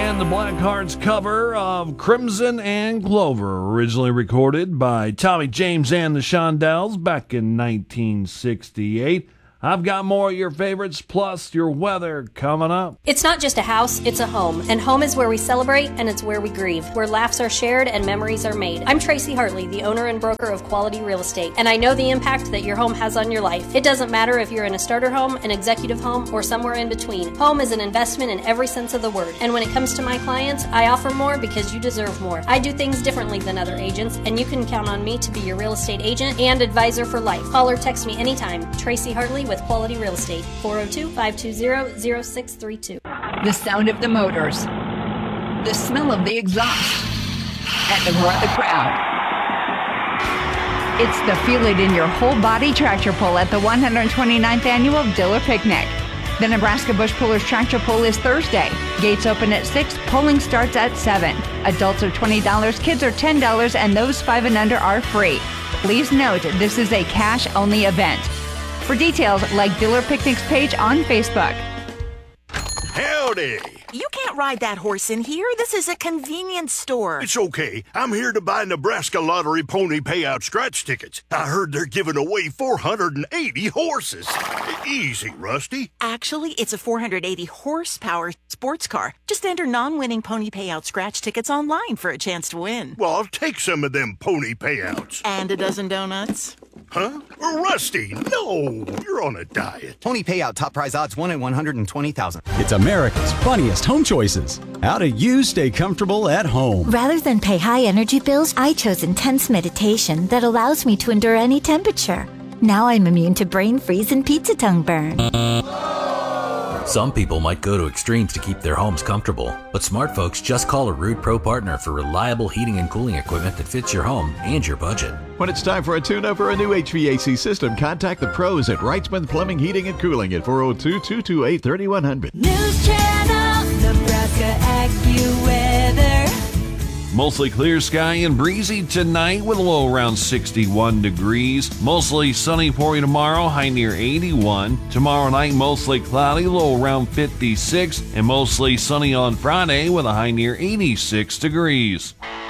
And the Blackhearts cover of Crimson and Clover, originally recorded by Tommy James and the Shondells back in 1968. I've got more of your favorites, plus your weather coming up. It's not just a house, it's a home. And home is where we celebrate and it's where we grieve, where laughs are shared and memories are made. I'm Tracy Hartley, the owner and broker of Quality Real Estate, and I know the impact that your home has on your life. It doesn't matter if you're in a starter home, an executive home, or somewhere in between. Home is an investment in every sense of the word. And when it comes to my clients, I offer more because you deserve more. I do things differently than other agents, and you can count on me to be your real estate agent and advisor for life. Call or text me anytime. Tracy Hartley with Quality Real Estate, 402-520-0632. The sound of the motors, the smell of the exhaust, and the roar of the crowd. It's the feel it in your whole body tractor pull at the 129th annual Diller Picnic. The Nebraska Bush Pullers Tractor Pull is Thursday. Gates open at 6, pulling starts at 7. Adults are $20, kids are $10, and those 5 and under are free. Please note, this is a cash-only event. For details, like Diller Picnic's page on Facebook. Howdy! You can't ride that horse in here. This is a convenience store. It's okay. I'm here to buy Nebraska Lottery Pony Payout scratch tickets. I heard they're giving away 480 horses. Easy, Rusty. Actually, it's a 480 horsepower sports car. Just enter non-winning Pony Payout scratch tickets online for a chance to win. Well, I'll take some of them pony payouts. And a dozen donuts. Huh? Rusty, no! You're on a diet. Pony Payout top prize odds 1 in 120,000. It's America's funniest home choices. How do you stay comfortable at home? Rather than pay high energy bills, I chose intense meditation that allows me to endure any temperature. Now I'm immune to brain freeze and pizza tongue burn. Some people might go to extremes to keep their homes comfortable, but smart folks just call a Ruud Pro partner for reliable heating and cooling equipment that fits your home and your budget. When it's time for a tune-up or a new HVAC system, contact the pros at Wrightsman Plumbing, Heating, and Cooling at 402-228-3100. News Channel, Nebraska AccuWeather. Mostly clear sky and breezy tonight with a low around 61 degrees. Mostly sunny for you tomorrow, high near 81. Tomorrow night, mostly cloudy, low around 56. And mostly sunny on Friday with a high near 86 degrees.